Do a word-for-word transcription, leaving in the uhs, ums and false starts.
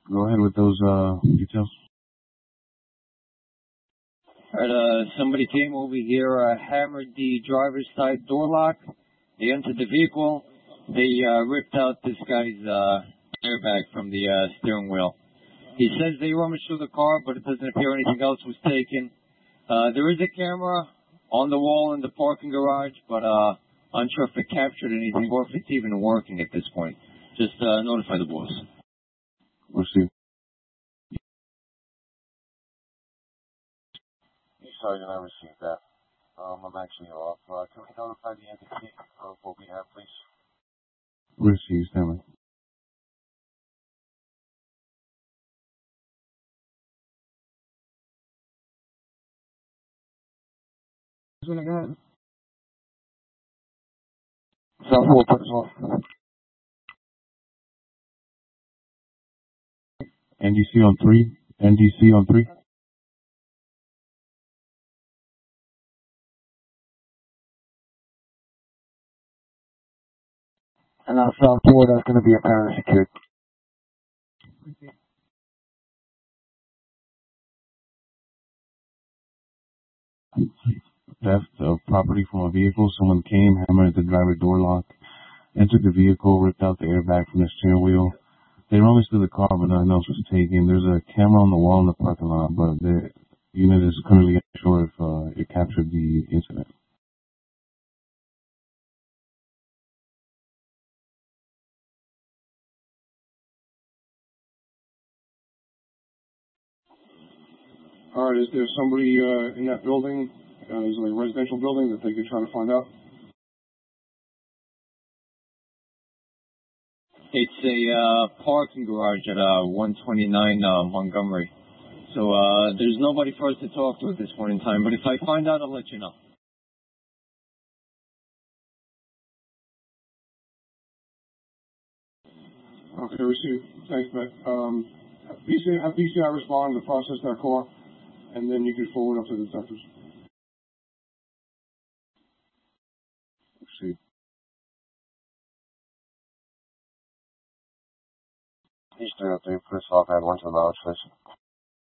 Go ahead with those uh, details. All right, uh, somebody came over here, uh, hammered the driver's side door lock. They entered the vehicle. They uh, ripped out this guy's uh, airbag from the uh, steering wheel. He says they rummaged through the car, but it doesn't appear anything else was taken. Uh, there is a camera on the wall in the parking garage, but uh, unsure if it captured anything or if it's even working at this point. Just uh, notify the boss. We'll see. Sergeant, I received that. Um, I'm actually off. Uh, can we notify the entity of what we have, please? Received, Stanley. What I got? South four, put us off. N D C on three. N D C on three. And on South four, that's going to be a parasecured. Theft of property from a vehicle. Someone came, hammered the driver door lock, entered the vehicle, ripped out the airbag from the steering wheel. They rummaged through the car, but nothing else was taken. There's a camera on the wall in the parking lot, but the unit is currently unsure if uh, it captured the incident. All right, is there somebody uh, in that building, uh, is it a residential building that they could try to find out? It's a uh, parking garage at uh, one twenty-nine uh, Montgomery. So uh, there's nobody for us to talk to at this point in time, but if I find out, I'll let you know. Okay, received. Thanks, Matt. Um, have P C I, have P C I respond to process that call, and then you can forward up to the detectives. See. He's three oh three, put us off at one to the lounge, please.